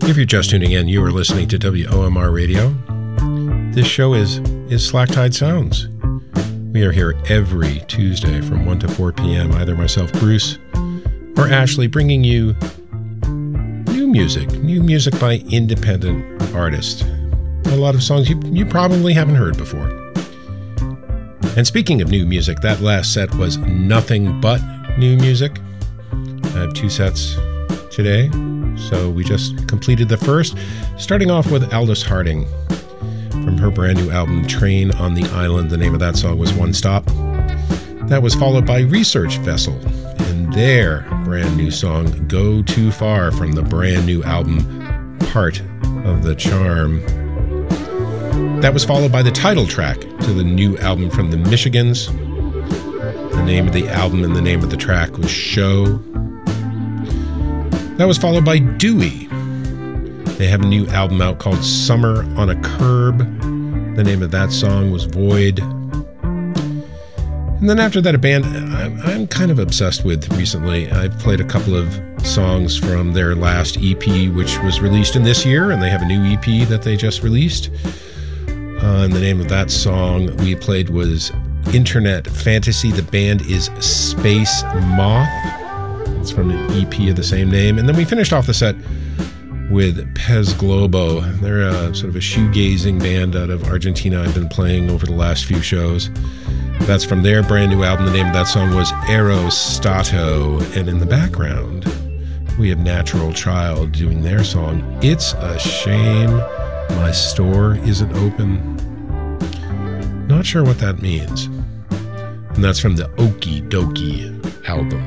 If you're just tuning in, you are listening to WOMR Radio. This show is Slack Tide Sounds. We are here every Tuesday from 1 to 4 p.m., either myself, Bruce, or Ashley, bringing you new music by independent artists. A lot of songs you probably haven't heard before. And speaking of new music, that last set was nothing but new music. I have two sets today, so we just completed the first, starting off with Aldous Harding from her brand new album, Train on the Island. The name of that song was One Stop. That was followed by Research Vessel and their brand new song, Go Too Far, from the brand new album, Part of the Charm. That was followed by the title track to the new album from the Michigans. The name of the album and the name of the track was Show. That was followed by Dewey. They have a new album out called Summer on a Curb. The name of that song was Void. And then after that, a band I'm kind of obsessed with recently. I've played a couple of songs from their last EP, which was released in this year, and they have a new EP that they just released. And the name of that song we played was Internet Fantasy. The band is Space Moth. It's from an EP of the same name. And then we finished off the set with Pez Globo. They're sort of a shoegazing band out of Argentina I've been playing over the last few shows. That's from their brand new album. The name of that song was Aerostato. And in the background, we have Natural Child doing their song, It's a Shame My Store Isn't Open. Not sure what that means. And that's from the Okie Dokie album.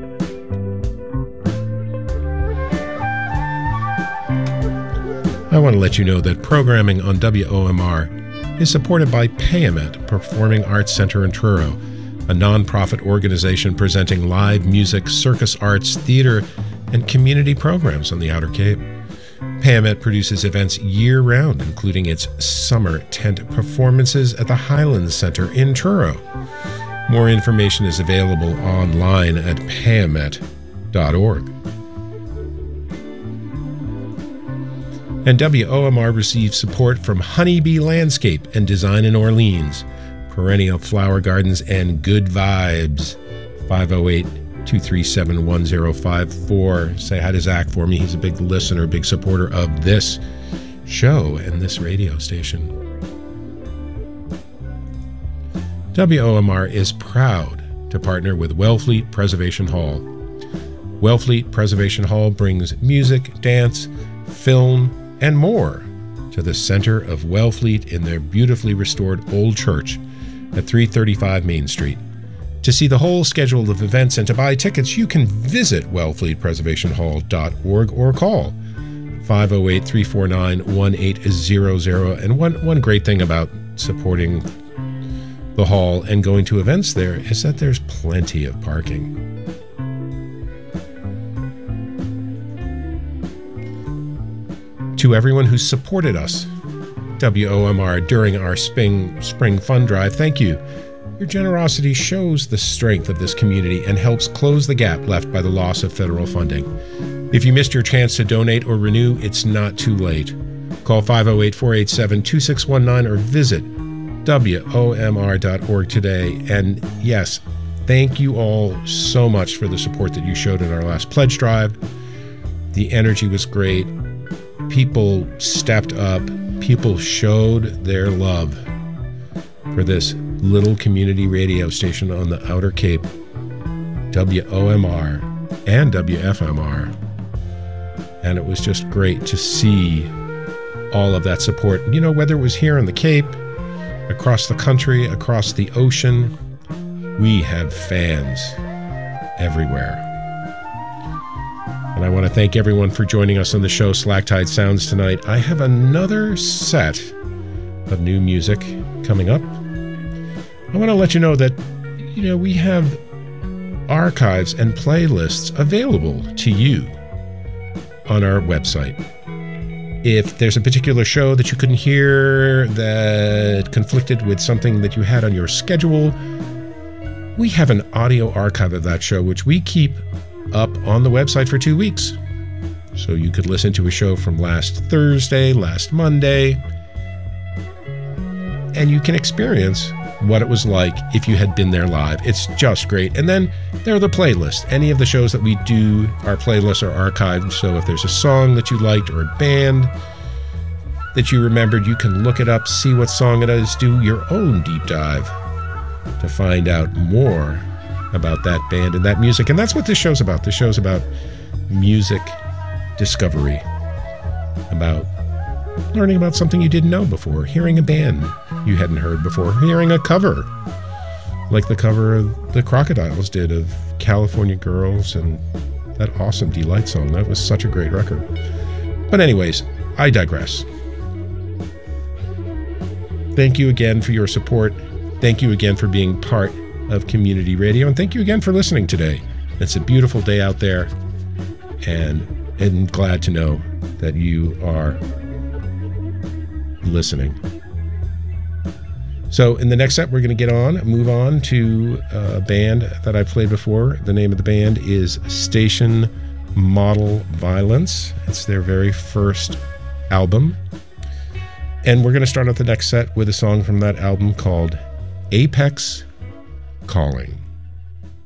I want to let you know that programming on WOMR is supported by Payamet Performing Arts Center in Truro, a non-profit organization presenting live music, circus arts, theater, and community programs on the Outer Cape. Payamet produces events year-round, including its summer tent performances at the Highlands Center in Truro. More information is available online at payamet.org. And WOMR receives support from Honeybee Landscape and Design in Orleans, Perennial Flower Gardens, and Good Vibes. 508-237-1054. Say hi to Zach for me. He's a big listener, big supporter of this show and this radio station. WOMR is proud to partner with Wellfleet Preservation Hall. Wellfleet Preservation Hall brings music, dance, film, and more to the center of Wellfleet in their beautifully restored old church at 335 Main Street. To see the whole schedule of events and to buy tickets, you can visit wellfleetpreservationhall.org or call 508-349-1800. And one great thing about supporting the hall and going to events there is that there's plenty of parking. To everyone who supported us, WOMR, during our spring fund drive, thank you. Your generosity shows the strength of this community and helps close the gap left by the loss of federal funding. If you missed your chance to donate or renew, it's not too late. Call 508-487-2619 or visit WOMR.org today. And yes, thank you all so much for the support that you showed in our last pledge drive. The energy was great. People stepped up. People showed their love for this little community radio station on the Outer Cape, WOMR and WFMR. And it was just great to see all of that support. You know, whether it was here on the Cape, across the country, across the ocean, we have fans everywhere. And I want to thank everyone for joining us on the show Slack Tide Sounds tonight. I have another set of new music coming up. I want to let you know that, we have archives and playlists available to you on our website. If there's a particular show that you couldn't hear that conflicted with something that you had on your schedule, we have an audio archive of that show, which we keep up on the website for 2 weeks. So you could listen to a show from last Thursday, last Monday, and you can experience what it was like if you had been there live. It's just great. And then there are the playlists. Any of the shows that we do, our playlists are archived. So if there's a song that you liked or a band that you remembered, you can look it up, see what song it is, do your own deep dive to find out more about that band and that music. And that's what this show's about. This show's about music discovery, about learning about something you didn't know before, hearing a band you hadn't heard before, hearing a cover, like the cover the Crocodiles did of California Girls and that awesome Delight song. That was such a great record. But anyways, I digress. Thank you again for your support. Thank you again for being part of community radio. And thank you again for listening today. It's a beautiful day out there. And I'm glad to know that you are listening. So in the next set, we're going to move on to a band that I played before. The name of the band is Station Model Violence. It's their very first album. And we're going to start out the next set with a song from that album called Apex Calling.